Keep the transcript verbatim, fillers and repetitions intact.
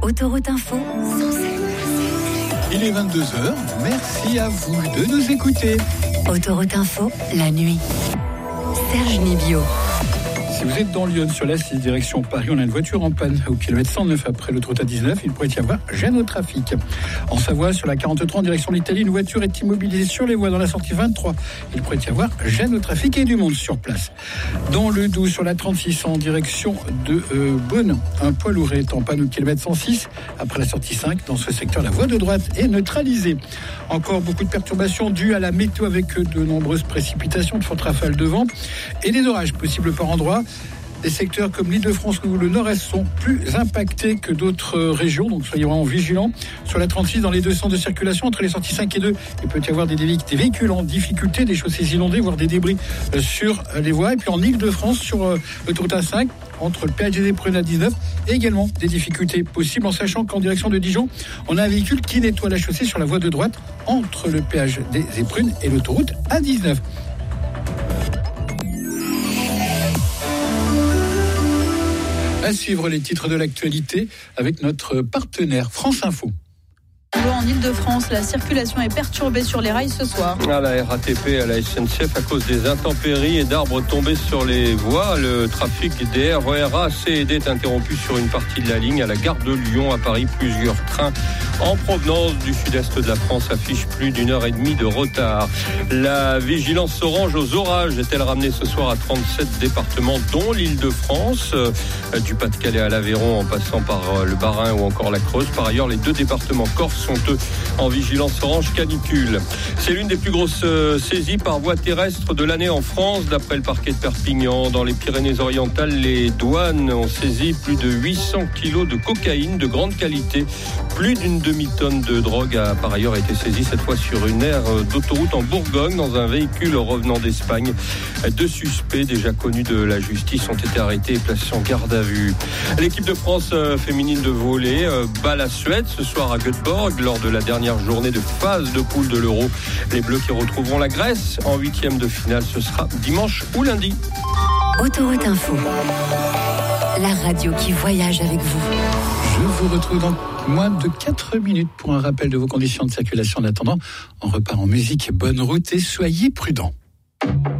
Autoroute Info, Il est vingt-deux heures, merci à vous de nous écouter. Autoroute Info, la nuit. Serge Nibio. Si vous êtes dans Lyon sur la six direction Paris, on a une voiture en panne au kilomètre cent neuf après l'autoroute A dix-neuf. Il pourrait y avoir gêne au trafic. En Savoie, sur la quarante-trois en direction de l'Italie, une voiture est immobilisée sur les voies dans la sortie vingt-trois. Il pourrait y avoir gêne au trafic et du monde sur place. Dans le Doubs, sur la trente-six en direction de euh, Beaune, un poids lourd est en panne au kilomètre cent six après la sortie cinq. Dans ce secteur, la voie de droite est neutralisée. Encore beaucoup de perturbations dues à la météo avec de nombreuses précipitations, de fortes rafales de vent et des orages possibles par endroits. Des secteurs comme l'Île-de-France ou le Nord-Est sont plus impactés que d'autres régions, donc soyez vraiment vigilants. Sur la trente-six, dans les deux sens de circulation, entre les sorties cinq et deux, il peut y avoir des, des véhicules en difficulté, des chaussées inondées, voire des débris sur les voies. Et puis en Île-de-France, sur l'autoroute A cinq, entre le péage des Éprunes à dix-neuf, et également des difficultés possibles, en sachant qu'en direction de Dijon, on a un véhicule qui nettoie la chaussée sur la voie de droite entre le péage des Éprunes et l'autoroute A dix-neuf. À suivre les titres de l'actualité avec notre partenaire France Info. En Ile-de-France, la circulation est perturbée sur les rails ce soir. À la R A T P, à la S N C F, à cause des intempéries et d'arbres tombés sur les voies, le trafic des R E R A, C et D est interrompu sur une partie de la ligne. À la gare de Lyon, à Paris, plusieurs trains en provenance du sud-est de la France affichent plus d'une heure et demie de retard. La vigilance orange aux orages est-elle ramenée ce soir à trente-sept départements, dont l'Île-de-France, du Pas-de-Calais à l'Aveyron, en passant par le Bas-Rhin ou encore la Creuse. Par ailleurs, les deux départements corses sont eux en vigilance orange canicule. C'est l'une des plus grosses saisies par voie terrestre de l'année en France, d'après le parquet de Perpignan. Dans les Pyrénées-Orientales, les douanes ont saisi plus de huit cents kilos de cocaïne de grande qualité. Plus d'une demi-tonne de drogue a par ailleurs été saisie, cette fois sur une aire d'autoroute en Bourgogne, dans un véhicule revenant d'Espagne. Deux suspects déjà connus de la justice ont été arrêtés et placés en garde à vue. L'équipe de France féminine de volley bat la Suède ce soir à Göteborg lors de la dernière journée de phase de poule de l'Euro. Les Bleus qui retrouveront la Grèce en huitième de finale, ce sera dimanche ou lundi. Autoroute Info, la radio qui voyage avec vous. Je vous retrouve dans moins de quatre minutes pour un rappel de vos conditions de circulation. En attendant, on repart en musique. Bonne route et soyez prudents.